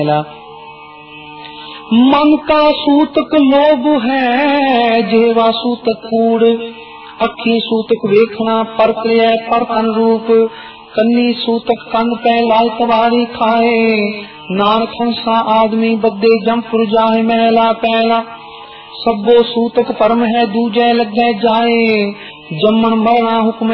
मन का सूतक लोभ है, जेवा सूतक कूड़, अखी सूतक वेखना परक्रिया परतन रूप, कन्नी सूतक कन पे लाल तवारी खाए, नार खंसा आदमी बदे जमपुर जाए मैला पैला, सबो सूतक परम है दूजे लगे जाए, जमन मरना हुक्म